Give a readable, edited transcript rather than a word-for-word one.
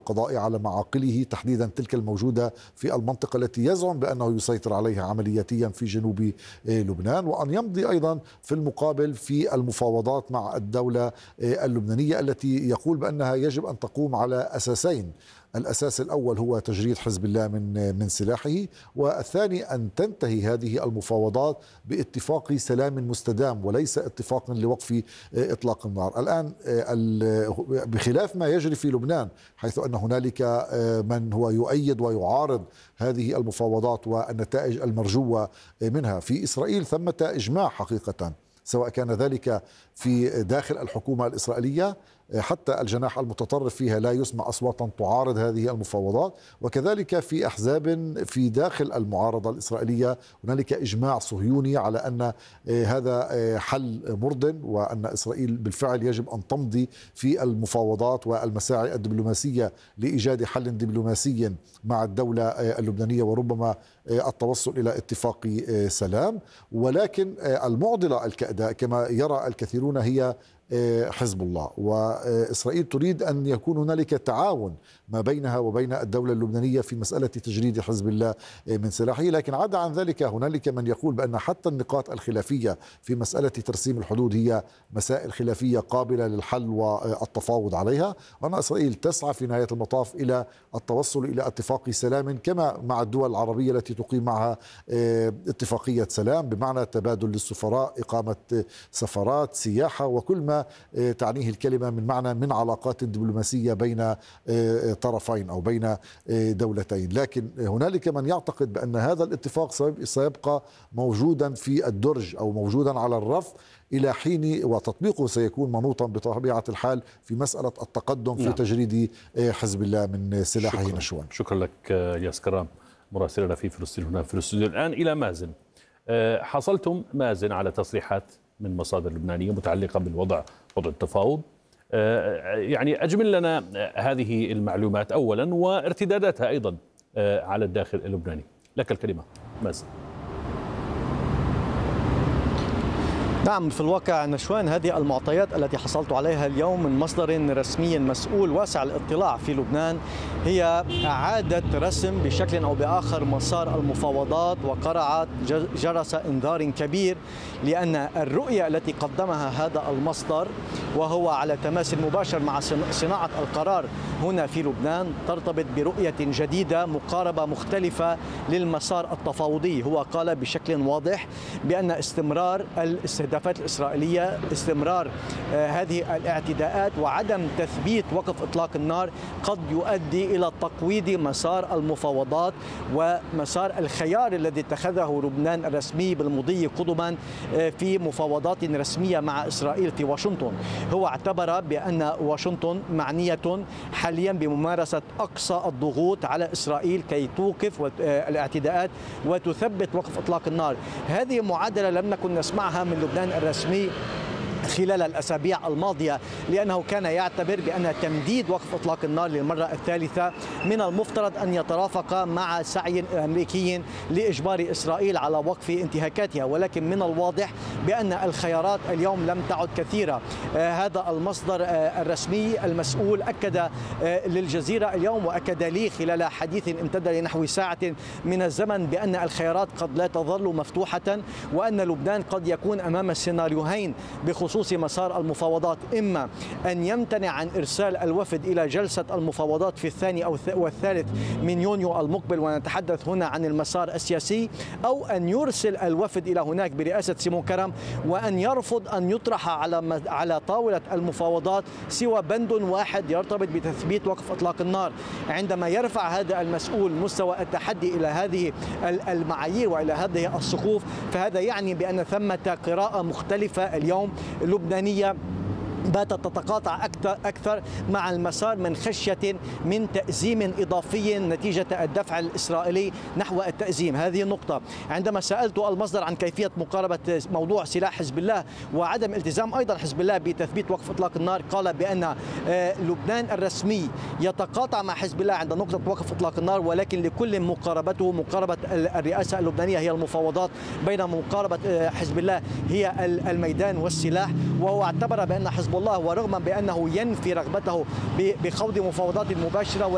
القضاء على معاقله، تحديدا تلك الموجودة في المنطقة التي يزعم بأنه يسيطر عليها عملياتيا في جنوب لبنان، وأن يمضي أيضا في المقابل في المفاوضات مع الدولة اللبنانية التي يقول بأنها يجب أن تقوم على أساسين. الأساس الأول هو تجريد حزب الله من سلاحه، والثاني أن تنتهي هذه المفاوضات باتفاق سلام مستدام وليس اتفاق لوقف إطلاق النار. الآن بخلاف ما يجري في لبنان، حيث أن هنالك من هو يؤيد ويعارض هذه المفاوضات والنتائج المرجوة منها، في إسرائيل ثمة إجماع حقيقة، سواء كان ذلك في داخل الحكومة الإسرائيلية، حتى الجناح المتطرف فيها لا يسمع أصواتا تعارض هذه المفاوضات، وكذلك في أحزاب في داخل المعارضة الإسرائيلية هنالك إجماع صهيوني على أن هذا حل مرضٍ، وأن إسرائيل بالفعل يجب أن تمضي في المفاوضات والمساعي الدبلوماسية لإيجاد حل دبلوماسي مع الدولة اللبنانية، وربما التوصل إلى اتفاق سلام. ولكن المعضلة الكأداء كما يرى الكثيرون هي حزب الله، وإسرائيل تريد أن يكون هنالك تعاون ما بينها وبين الدولة اللبنانية في مسألة تجريد حزب الله من سلاحه. لكن عدا عن ذلك هنالك من يقول بأن حتى النقاط الخلافية في مسألة ترسيم الحدود هي مسائل خلافية قابلة للحل والتفاوض عليها، وأن إسرائيل تسعى في نهاية المطاف إلى التوصل إلى اتفاق سلام كما مع الدول العربية التي تقيم معها اتفاقية سلام، بمعنى تبادل للسفراء، إقامة سفارات، سياحة، وكل ما تعنيه الكلمة من معنى من علاقات دبلوماسية بين طرفين أو بين دولتين. لكن هنالك من يعتقد بأن هذا الاتفاق سيبقى موجودا في الدرج أو موجودا على الرف إلى حين، وتطبيقه سيكون منوطا بطبيعة الحال في مسألة التقدم في تجريد حزب الله من سلاحه نشوان. شكرا لك ياس كرام مراسلنا في فلسطين هنا في الاستوديو. الآن إلى مازن. حصلتم مازن على تصريحات من مصادر لبنانية متعلقة بالوضع، وضع التفاوض، يعني أجمل لنا هذه المعلومات أولا وارتداداتها أيضا على الداخل اللبناني. لك الكلمة مازن. نعم، في الواقع نشوان هذه المعطيات التي حصلت عليها اليوم من مصدر رسمي مسؤول واسع الاطلاع في لبنان هي إعادة رسم بشكل أو بآخر مسار المفاوضات، وقرعت جرس إنذار كبير، لأن الرؤية التي قدمها هذا المصدر وهو على تماس مباشر مع صناعة القرار هنا في لبنان ترتبط برؤية جديدة، مقاربة مختلفة للمسار التفاوضي. هو قال بشكل واضح بأن استمرار الاستهدافات الإسرائيلية، استمرار هذه الاعتداءات وعدم تثبيت وقف إطلاق النار قد يؤدي إلى تقويض مسار المفاوضات ومسار الخيار الذي اتخذه لبنان الرسمي بالمضي قدما في مفاوضات رسمية مع إسرائيل في واشنطن. هو اعتبر بأن واشنطن معنية حاليا بممارسة أقصى الضغوط على إسرائيل كي توقف الاعتداءات وتثبت وقف إطلاق النار. هذه معادلة لم نكن نسمعها من لبنان الرسمي خلال الأسابيع الماضية، لأنه كان يعتبر بأن تمديد وقف إطلاق النار للمرة الثالثة من المفترض أن يترافق مع سعي أمريكي لإجبار إسرائيل على وقف انتهاكاتها، ولكن من الواضح بأن الخيارات اليوم لم تعد كثيرة. هذا المصدر الرسمي المسؤول أكد للجزيرة اليوم وأكد لي خلال حديث امتد لنحو ساعة من الزمن بأن الخيارات قد لا تظل مفتوحة، وأن لبنان قد يكون أمام سيناريوهين بخصوص مسار المفاوضات: إما أن يمتنع عن إرسال الوفد إلى جلسة المفاوضات في الثاني أو والثالث من يونيو المقبل، ونتحدث هنا عن المسار السياسي، أو أن يرسل الوفد إلى هناك برئاسة سيمون كرم وأن يرفض أن يطرح على طاولة المفاوضات سوى بند واحد يرتبط بتثبيت وقف إطلاق النار. عندما يرفع هذا المسؤول مستوى التحدي إلى هذه المعايير وإلى هذه الصفوف، فهذا يعني بأن ثمة قراءة مختلفة اليوم لبنانية باتت تتقاطع أكثر مع المسار من خشية من تأزيم إضافي نتيجة الدفع الإسرائيلي نحو التأزيم. هذه النقطة. عندما سألت المصدر عن كيفية مقاربة موضوع سلاح حزب الله وعدم التزام أيضا حزب الله بتثبيت وقف إطلاق النار، قال بأن لبنان الرسمي يتقاطع مع حزب الله عند نقطة وقف إطلاق النار، ولكن لكل مقاربته. مقاربة الرئاسة اللبنانية هي المفاوضات، بينما مقاربة حزب الله هي الميدان والسلاح. وهو اعتبر بأن حزب الله ورغم بأنه ينفي رغبته بخوض مفاوضات مباشرة